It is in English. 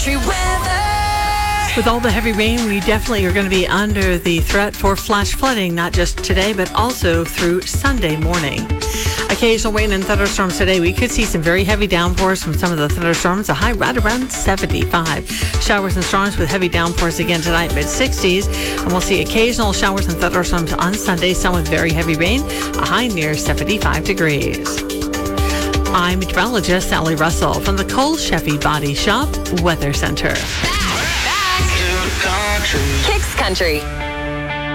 With all the heavy rain, we definitely are going to be under the threat for flash flooding, not just today, but also through Sunday morning. Occasional rain and thunderstorms today. We could see some very heavy downpours from some of the thunderstorms, a high right around 75. Showers and storms with heavy downpours again tonight, mid-60s. And we'll see occasional showers and thunderstorms on Sunday, some with very heavy rain, a high near 75 degrees. I'm meteorologist Sally Russell from the Cole Sheffy Body Shop Weather Center. Kicks Country.